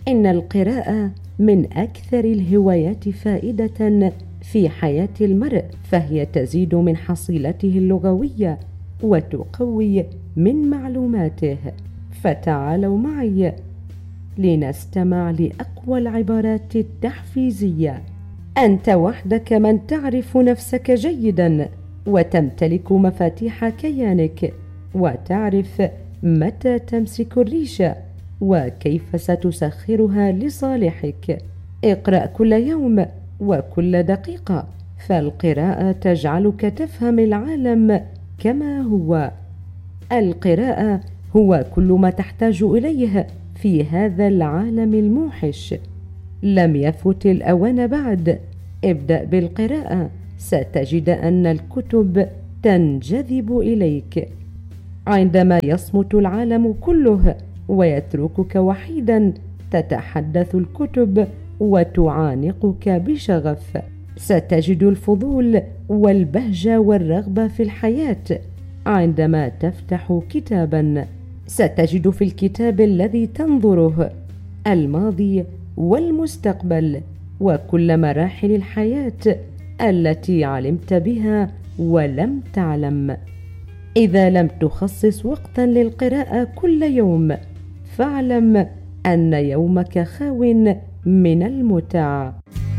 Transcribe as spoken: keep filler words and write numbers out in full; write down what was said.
إن القراءة من أكثر الهوايات فائدة في حياة المرء، فهي تزيد من حصيلته اللغوية وتقوي من معلوماته. فتعالوا معي لنستمع لأقوى العبارات التحفيزية. أنت وحدك من تعرف نفسك جيدا، وتمتلك مفاتيح كيانك، وتعرف متى تمسك الريشة وكيف ستسخرها لصالحك. اقرأ كل يوم وكل دقيقة، فالقراءة تجعلك تفهم العالم كما هو. القراءة هو كل ما تحتاج إليه في هذا العالم الموحش. لم يفت الأوان بعد، ابدأ بالقراءة، ستجد أن الكتب تنجذب إليك. عندما يصمت العالم كله ويتركك وحيدا، تتحدث الكتب وتعانقك بشغف. ستجد الفضول والبهجة والرغبة في الحياة عندما تفتح كتابا. ستجد في الكتاب الذي تنظره الماضي والمستقبل وكل مراحل الحياة التي علمت بها ولم تعلم. إذا لم تخصص وقتا للقراءة كل يوم، فاعلم أن يومك خاو من المتع.